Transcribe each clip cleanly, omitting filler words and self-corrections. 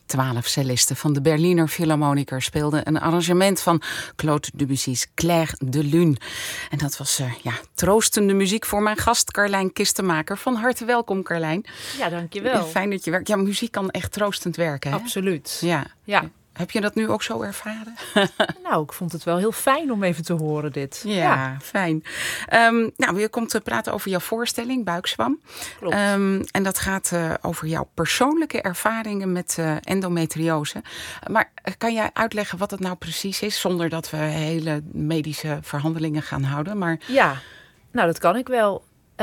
12 cellisten van de Berliner Philharmoniker speelden een arrangement van Claude Debussy's Clair de Lune. En dat was troostende muziek voor mijn gast Carlijn Kistenmaker. Van harte welkom, Carlijn. Ja, dankjewel. Fijn dat je werkt. Ja, muziek kan echt troostend werken, hè? Absoluut. Ja. Heb je dat nu ook zo ervaren? Nou, ik vond het wel heel fijn om even te horen dit. Ja. Fijn. Je komt te praten over jouw voorstelling, Buikzwam. Klopt. En dat gaat over jouw persoonlijke ervaringen met endometriose. Maar kan jij uitleggen wat het nou precies is, zonder dat we hele medische verhandelingen gaan houden? Maar... Ja, nou dat kan ik wel.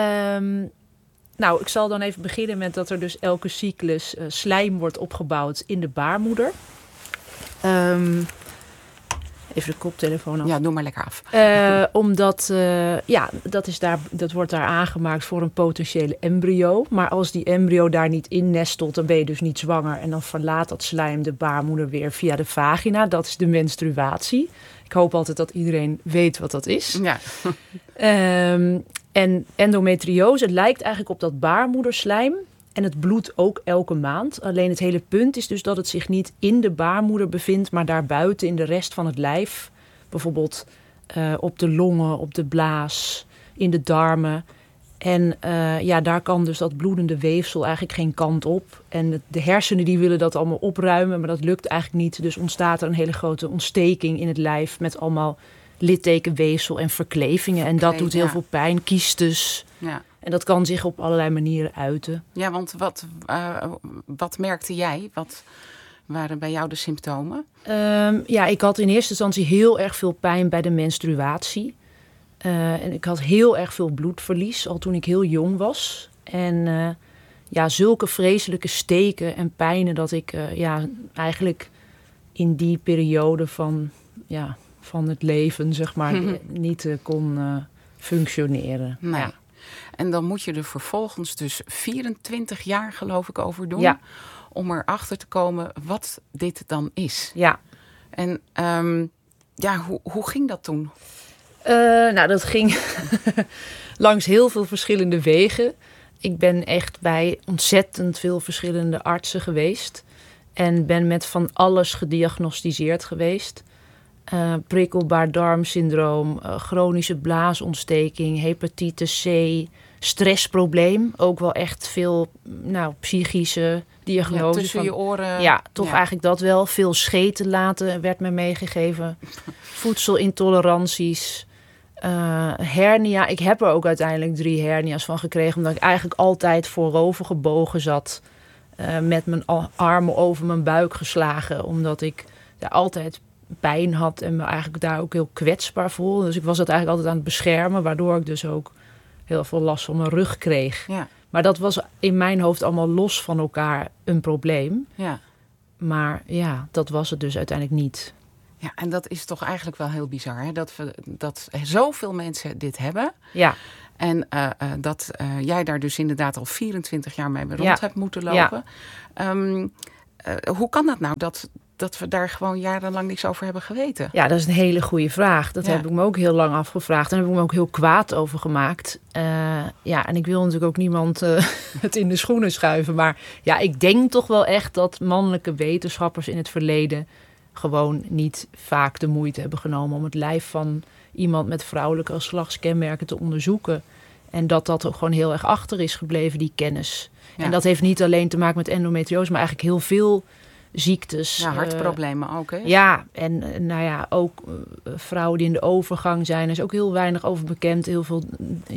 Ik zal dan even beginnen met dat er dus elke cyclus slijm wordt opgebouwd in de baarmoeder. Even de koptelefoon af. Ja, doe maar lekker af. Omdat, dat wordt daar aangemaakt voor een potentiële embryo. Maar als die embryo daar niet in nestelt, dan ben je dus niet zwanger. En dan verlaat dat slijm de baarmoeder weer via de vagina. Dat is de menstruatie. Ik hoop altijd dat iedereen weet wat dat is. Ja. En endometriose lijkt eigenlijk op dat baarmoederslijm. En het bloedt ook elke maand. Alleen het hele punt is dus dat het zich niet in de baarmoeder bevindt, maar daarbuiten in de rest van het lijf. Bijvoorbeeld op de longen, op de blaas, in de darmen. En daar kan dus dat bloedende weefsel eigenlijk geen kant op. En de hersenen die willen dat allemaal opruimen, maar dat lukt eigenlijk niet. Dus ontstaat er een hele grote ontsteking in het lijf met allemaal littekenweefsel en verklevingen. En dat doet heel veel pijn, kiestes. Ja. En dat kan zich op allerlei manieren uiten. Ja, want wat merkte jij? Wat waren bij jou de symptomen? Ik had in eerste instantie heel erg veel pijn bij de menstruatie. En ik had heel erg veel bloedverlies, al toen ik heel jong was. En zulke vreselijke steken en pijnen dat ik eigenlijk in die periode van het leven, zeg maar, niet kon functioneren. Nee. Ja. En dan moet je er vervolgens dus 24 jaar, geloof ik, over doen. Ja. Om erachter te komen wat dit dan is. Ja. En hoe ging dat toen? Dat ging langs heel veel verschillende wegen. Ik ben echt bij ontzettend veel verschillende artsen geweest. En ben met van alles gediagnosticeerd geweest. Prikkelbaar darmsyndroom, chronische blaasontsteking, hepatitis C, stressprobleem. Ook wel echt veel psychische diagnoses. Tussen je oren. Ja, eigenlijk dat wel. Veel scheten laten werd me meegegeven. Voedselintoleranties. Hernia. Ik heb er ook uiteindelijk 3 hernia's van gekregen. Omdat ik eigenlijk altijd voorover gebogen zat. Met mijn armen over mijn buik geslagen. Omdat ik altijd pijn had en me eigenlijk daar ook heel kwetsbaar voelde. Dus ik was dat eigenlijk altijd aan het beschermen, waardoor ik dus ook heel veel last van mijn rug kreeg. Ja. Maar dat was in mijn hoofd allemaal los van elkaar een probleem. Ja. Maar dat was het dus uiteindelijk niet. Ja, en dat is toch eigenlijk wel heel bizar, hè? Dat zoveel mensen dit hebben. Ja. En dat jij daar dus inderdaad al 24 jaar mee rond hebt moeten lopen. Ja. Hoe kan dat nou dat we daar gewoon jarenlang niks over hebben geweten? Ja, dat is een hele goede vraag. Dat heb ik me ook heel lang afgevraagd. En daar heb ik me ook heel kwaad over gemaakt. En ik wil natuurlijk ook niemand het in de schoenen schuiven. Maar ik denk toch wel echt dat mannelijke wetenschappers in het verleden gewoon niet vaak de moeite hebben genomen om het lijf van iemand met vrouwelijke geslachtskenmerken te onderzoeken. En dat ook gewoon heel erg achter is gebleven, die kennis. Ja. En dat heeft niet alleen te maken met endometriose, maar eigenlijk heel veel ziektes. Ja, hartproblemen ook, hè? Ja, en ook vrouwen die in de overgang zijn. Er is ook heel weinig over bekend. Heel veel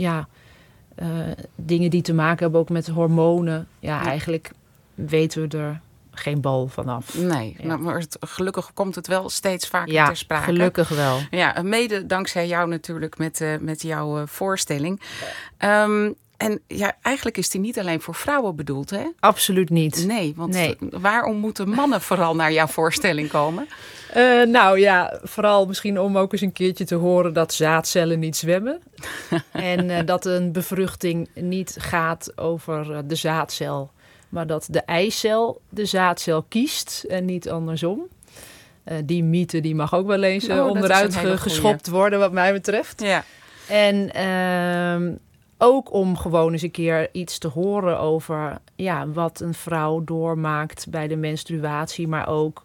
dingen die te maken hebben ook met hormonen. Ja, eigenlijk weten we er geen bal vanaf. Nee, maar gelukkig komt het wel steeds vaker ter sprake. Ja, gelukkig wel. Ja, mede dankzij jou natuurlijk met jouw voorstelling. En eigenlijk is die niet alleen voor vrouwen bedoeld, hè? Absoluut niet. Nee, want waarom moeten mannen vooral naar jouw voorstelling komen? Vooral misschien om ook eens een keertje te horen dat zaadcellen niet zwemmen. En dat een bevruchting niet gaat over de zaadcel, maar dat de eicel de zaadcel kiest en niet andersom. Die mythe die mag ook wel eens onderuit geschopt worden wat mij betreft. Ja. En ook om gewoon eens een keer iets te horen over wat een vrouw doormaakt bij de menstruatie, maar ook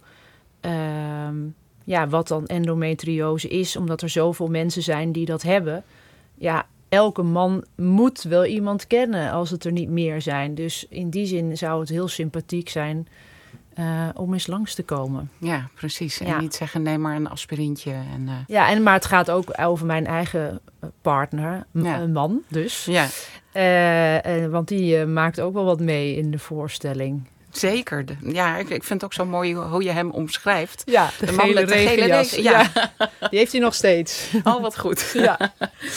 wat dan endometriose is, omdat er zoveel mensen zijn die dat hebben. Ja, elke man moet wel iemand kennen als het er niet meer zijn. Dus in die zin zou het heel sympathiek zijn om eens langs te komen. Ja, precies. En niet zeggen, neem maar een aspirintje. Maar het gaat ook over mijn eigen partner, een man dus. Ja. Want die maakt ook wel wat mee in de voorstelling. Zeker. Ja, ik vind het ook zo mooi hoe je hem omschrijft. Ja, de man met de gele jas. Ja. Die heeft hij nog steeds. Oh, wat goed. Ja.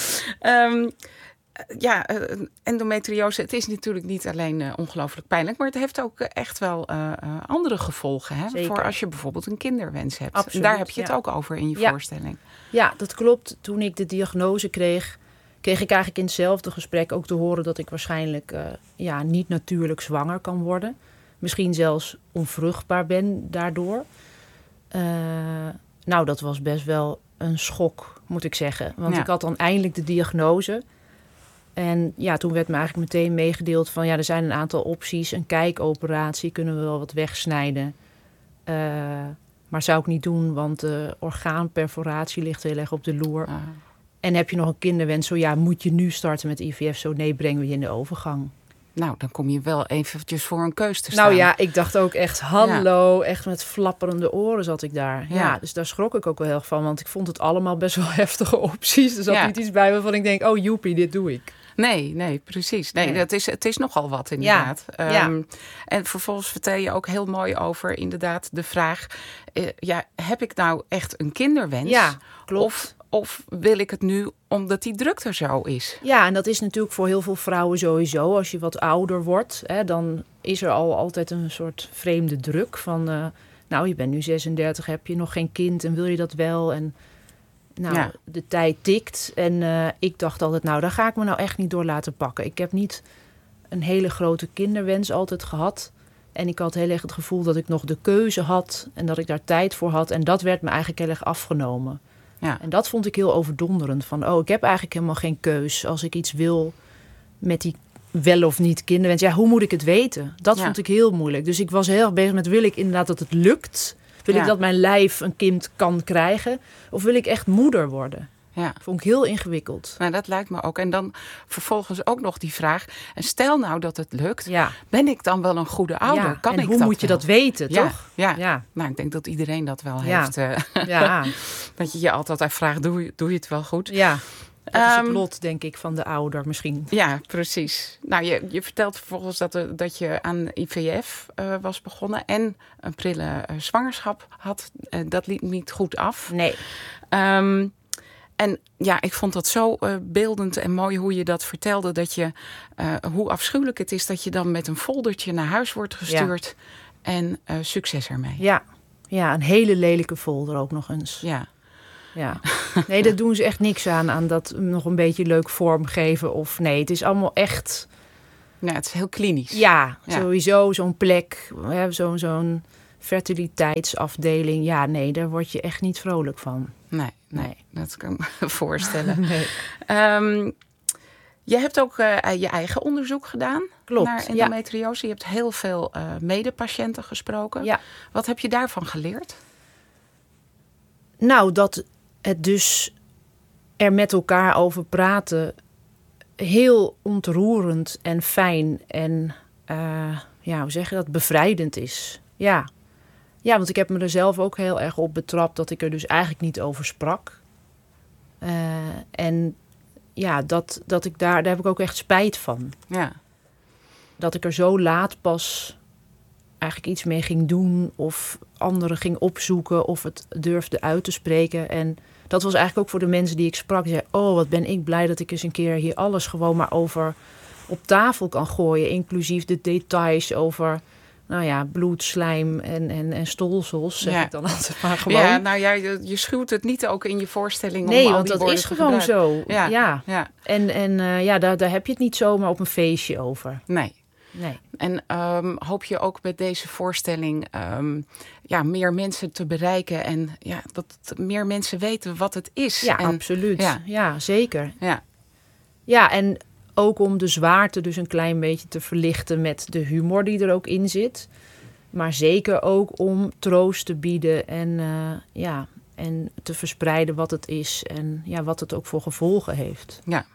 Endometriose, het is natuurlijk niet alleen ongelooflijk pijnlijk, maar het heeft ook echt wel andere gevolgen. Hè? Voor als je bijvoorbeeld een kinderwens hebt. Absoluut, daar heb je het ook over in je voorstelling. Ja, dat klopt. Toen ik de diagnose kreeg ik eigenlijk in hetzelfde gesprek ook te horen dat ik waarschijnlijk niet natuurlijk zwanger kan worden. Misschien zelfs onvruchtbaar ben daardoor. Dat was best wel een schok, moet ik zeggen. Want ik had dan eindelijk de diagnose. En toen werd me eigenlijk meteen meegedeeld van er zijn een aantal opties. Een kijkoperatie, kunnen we wel wat wegsnijden. Maar zou ik niet doen, want orgaanperforatie ligt heel erg op de loer. En heb je nog een kinderwens? Zo moet je nu starten met IVF? Zo nee, brengen we je in de overgang. Nou, dan kom je wel eventjes voor een keus te staan. Nou ik dacht ook echt, hallo, echt met flapperende oren zat ik daar. Ja, dus daar schrok ik ook wel heel erg van, want ik vond het allemaal best wel heftige opties. Er zat niet iets bij waarvan ik denk, oh joepie, dit doe ik. Nee, precies. Nee. Het is nogal wat inderdaad. En vervolgens vertel je ook heel mooi over inderdaad de vraag, heb ik nou echt een kinderwens? Ja, klopt. Of wil ik het nu omdat die druk er zo is? Ja, en dat is natuurlijk voor heel veel vrouwen sowieso. Als je wat ouder wordt, dan is er altijd een soort vreemde druk van... je bent nu 36, heb je nog geen kind en wil je dat wel? En de tijd tikt. En ik dacht altijd, daar ga ik me nou echt niet door laten pakken. Ik heb niet een hele grote kinderwens altijd gehad. En ik had heel erg het gevoel dat ik nog de keuze had en dat ik daar tijd voor had. En dat werd me eigenlijk heel erg afgenomen. Ja. En dat vond ik heel overdonderend. Van, ik heb eigenlijk helemaal geen keus als ik iets wil met die wel of niet kinderwens. Ja, hoe moet ik het weten? Dat vond ik heel moeilijk. Dus ik was heel erg bezig met, wil ik inderdaad dat het lukt? Wil ik dat mijn lijf een kind kan krijgen? Of wil ik echt moeder worden? Ja. Vond ik heel ingewikkeld. Nou, dat lijkt me ook. En dan vervolgens ook nog die vraag. En stel nou dat het lukt. Ben ik dan wel een goede ouder? Ja. Kan en ik hoe dat moet je wel? dat weten, toch? Ja. Nou, ik denk dat iedereen dat wel heeft. Dat je je altijd afvraagt, doe je het wel goed? Ja. Dat is het lot, denk ik, van de ouder misschien. Ja, precies. Nou, je vertelt vervolgens dat je aan IVF was begonnen en een prille zwangerschap had. Dat liep niet goed af. Nee. En ik vond dat zo beeldend en mooi hoe je dat vertelde. Dat je, hoe afschuwelijk het is dat je dan met een foldertje naar huis wordt gestuurd. Ja. En succes ermee. Ja, een hele lelijke folder ook nog eens. Ja. Nee, daar doen ze echt niks aan dat nog een beetje leuk vormgeven. Of nee, het is allemaal echt... Ja, het is heel klinisch. Ja. Sowieso zo'n plek, zo'n fertiliteitsafdeling. Ja, nee, daar word je echt niet vrolijk van. Nee, dat kan ik me voorstellen. Nee. Je hebt ook je eigen onderzoek gedaan. Klopt, naar endometriose. Je hebt heel veel medepatiënten gesproken. Ja. Wat heb je daarvan geleerd? Nou, dat het dus er met elkaar over praten heel ontroerend en fijn en hoe zeg je dat, bevrijdend is. Ja, want ik heb me er zelf ook heel erg op betrapt dat ik er dus eigenlijk niet over sprak. En dat ik daar heb ik ook echt spijt van. Ja. Dat ik er zo laat pas eigenlijk iets mee ging doen of anderen ging opzoeken of het durfde uit te spreken. En dat was eigenlijk ook voor de mensen die ik sprak. Die zeiden, wat ben ik blij dat ik eens een keer hier alles gewoon maar over op tafel kan gooien. Inclusief de details over bloed, slijm en stolsels, zeg ik dan altijd maar gewoon. Ja, je schuwt het niet ook in je voorstelling. Nee, om al want die dat is gewoon zo. Ja. En daar heb je het niet zomaar op een feestje over. Nee. En hoop je ook met deze voorstelling meer mensen te bereiken en dat meer mensen weten wat het is? Ja, absoluut. Ja, zeker. Ja. Ja, en Ook om de zwaarte dus een klein beetje te verlichten met de humor die er ook in zit. Maar zeker ook om troost te bieden en te verspreiden wat het is en wat het ook voor gevolgen heeft. Ja.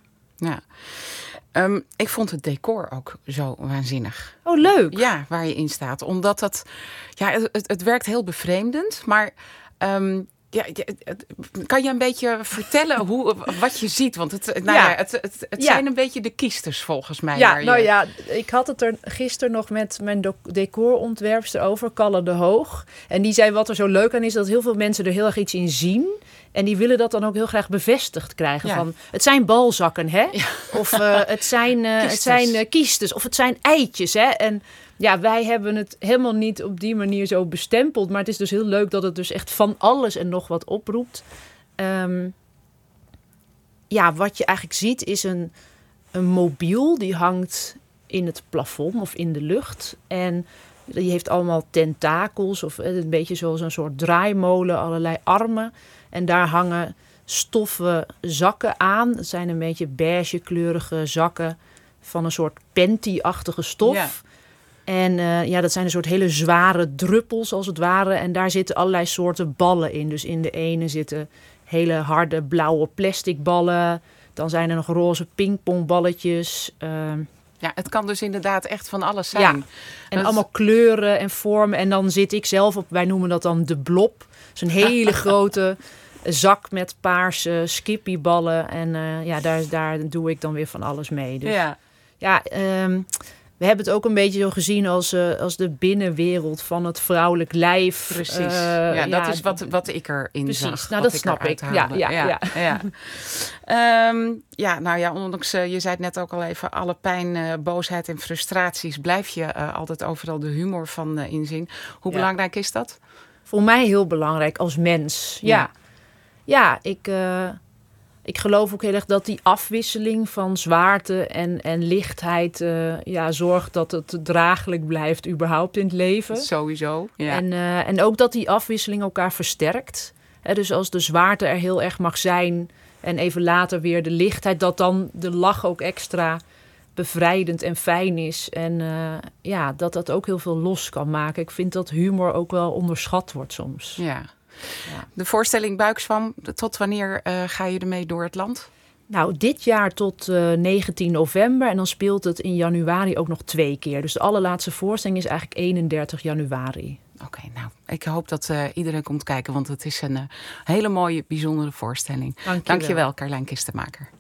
Ik vond het decor ook zo waanzinnig. Oh, leuk. Ja, waar je in staat. Omdat het werkt heel bevreemdend, maar kan je een beetje vertellen wat je ziet? Want het zijn een beetje de kiesters volgens mij. Ja, ik had het er gisteren nog met mijn decorontwerpster over, Kalle de Hoog. En die zei wat er zo leuk aan is, dat heel veel mensen er heel erg iets in zien. En die willen dat dan ook heel graag bevestigd krijgen. Ja. Van, het zijn balzakken, hè? Ja. Of het zijn kiesters. Of het zijn eitjes, hè? En wij hebben het helemaal niet op die manier zo bestempeld. Maar het is dus heel leuk dat het dus echt van alles en nog wat oproept. Wat je eigenlijk ziet is een mobiel. Die hangt in het plafond of in de lucht. En die heeft allemaal tentakels. Of een beetje zoals een soort draaimolen. Allerlei armen. En daar hangen stoffen zakken aan. Het zijn een beetje beigekleurige zakken van een soort panty-achtige stof. Ja. En dat zijn een soort hele zware druppels als het ware. En daar zitten allerlei soorten ballen in. Dus in de ene zitten hele harde blauwe plastic ballen. Dan zijn er nog roze pingpongballetjes. Het kan dus inderdaad echt van alles zijn. Ja. En allemaal kleuren en vormen. En dan zit ik zelf op, wij noemen dat dan de blob. Zo'n hele grote zak met paarse skippyballen. En daar doe ik dan weer van alles mee. Dus, we hebben het ook een beetje zo gezien als de binnenwereld van het vrouwelijk lijf. Precies. Dat is wat ik erin zag. Nou, dat snap ik. Ondanks, je zei het net ook al even, alle pijn, boosheid en frustraties, blijf je altijd overal de humor van inzien. Hoe belangrijk is dat? Voor mij heel belangrijk als mens. Ik geloof ook heel erg dat die afwisseling van zwaarte en lichtheid zorgt dat het draaglijk blijft überhaupt in het leven. Sowieso, ja. En ook dat die afwisseling elkaar versterkt. Dus als de zwaarte er heel erg mag zijn en even later weer de lichtheid, dat dan de lach ook extra bevrijdend en fijn is. En dat ook heel veel los kan maken. Ik vind dat humor ook wel onderschat wordt soms. Ja. De voorstelling Buikzwam, tot wanneer ga je ermee door het land? Nou, dit jaar tot 19 november. En dan speelt het in januari ook nog 2 keer. Dus de allerlaatste voorstelling is eigenlijk 31 januari. Oké, ik hoop dat iedereen komt kijken. Want het is een hele mooie, bijzondere voorstelling. Dank je wel, Carlijn Kistenmaker.